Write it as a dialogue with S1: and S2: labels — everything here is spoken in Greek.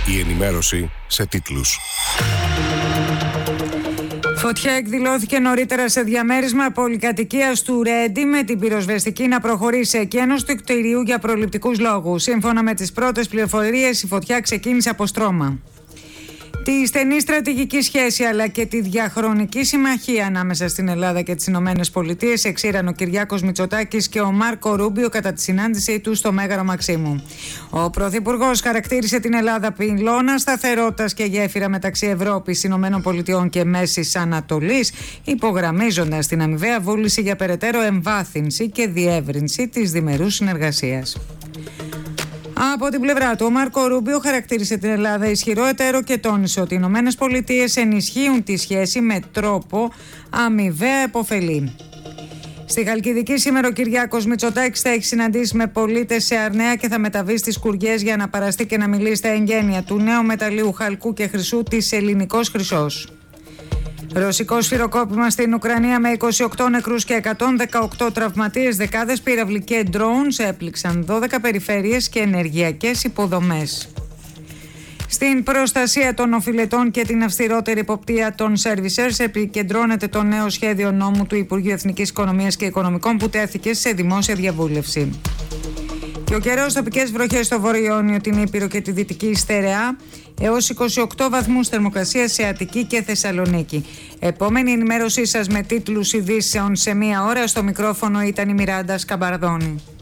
S1: Η ενημέρωση σε τίτλους.
S2: Φωτιά εκδηλώθηκε νωρίτερα σε διαμέρισμα πολυκατοικίας του Ρέντι, με την πυροσβεστική να προχωρήσει σε εκένωση του κτηρίου για προληπτικούς λόγους. Σύμφωνα με τις πρώτες πληροφορίες, η φωτιά ξεκίνησε από στρώμα. Τη στενή στρατηγική σχέση αλλά και τη διαχρονική συμμαχία ανάμεσα στην Ελλάδα και τις Ηνωμένες Πολιτείες εξήραν ο Κυριάκος Μητσοτάκης και ο Μάρκο Ρούμπιο κατά τη συνάντησή του στο Μέγαρο Μαξίμου. Ο Πρωθυπουργός χαρακτήρισε την Ελλάδα πυλώνα σταθερότητας και γέφυρα μεταξύ Ευρώπης, Ηνωμένων Πολιτειών και Μέσης Ανατολής, υπογραμμίζοντας την αμοιβαία βούληση για περαιτέρω εμβάθυνση και διεύρυνση της διμερούς συνεργασίας. Από την πλευρά του, ο Μάρκο Ρούμπιο χαρακτήρισε την Ελλάδα ισχυρό εταίρο και τόνισε ότι οι Ηνωμένες Πολιτείες ενισχύουν τη σχέση με τρόπο αμοιβαία επωφελή. Στη Χαλκιδική σήμερα ο Κυριάκος Μητσοτάκης θα έχει συναντήσει με πολίτες σε Αρναία και θα μεταβεί στις Κουριές για να παραστεί και να μιλήσει στα εγγένεια του νέου μεταλλείου χαλκού και χρυσού της Ελληνικός Χρυσός. Ρωσικό σφυροκόπημα στην Ουκρανία με 28 νεκρούς και 118 τραυματίες, δεκάδες πύραυλοι και drones έπληξαν 12 περιφέρειες και ενεργειακές υποδομές. Στην προστασία των οφειλετών και την αυστηρότερη εποπτεία των servicers επικεντρώνεται το νέο σχέδιο νόμου του Υπουργείου Εθνικής Οικονομίας και Οικονομικών που τέθηκε σε δημόσια διαβούλευση. Και ο καιρός, τοπικές βροχές στο Βόρειο Ιόνιο, την Ήπειρο και τη Δυτική Στερεά, έως 28 βαθμούς θερμοκρασία σε Αττική και Θεσσαλονίκη. Επόμενη ενημέρωσή σας με τίτλους ειδήσεων σε μία ώρα. Στο μικρόφωνο ήταν η Μιράντα Σκαμπαρδόνη.